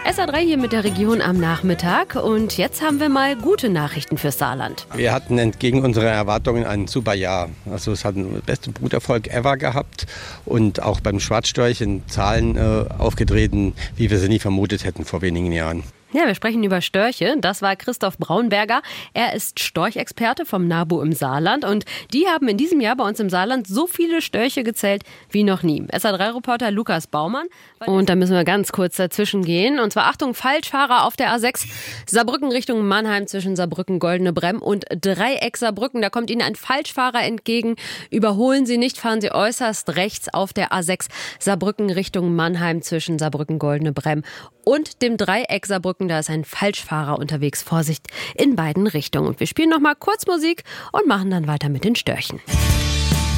SA3 hier mit der Region am Nachmittag und jetzt haben wir mal gute Nachrichten fürs Saarland. Wir hatten entgegen unserer Erwartungen ein super Jahr. Also es hat den besten Bruterfolg ever gehabt und auch beim Schwarzstorch in Zahlen aufgetreten, wie wir sie nie vermutet hätten vor wenigen Jahren. Ja, wir sprechen über Störche. Das war Christoph Braunberger. Er ist Storchexperte vom NABU im Saarland und die haben in diesem Jahr bei uns im Saarland so viele Störche gezählt wie noch nie. SA3-Reporter Lukas Baumann. Und da müssen wir ganz kurz dazwischen gehen. Und zwar Achtung, Falschfahrer auf der A6 Saarbrücken Richtung Mannheim zwischen Saarbrücken, Goldene Bremm und Dreieck Saarbrücken. Da kommt Ihnen ein Falschfahrer entgegen. Überholen Sie nicht, fahren Sie äußerst rechts auf der A6 Saarbrücken Richtung Mannheim zwischen Saarbrücken, Goldene Bremm und dem Dreieck Saarbrücken. Da ist ein Falschfahrer unterwegs. Vorsicht in beiden Richtungen. Und wir spielen noch mal kurz Musik und machen dann weiter mit den Störchen.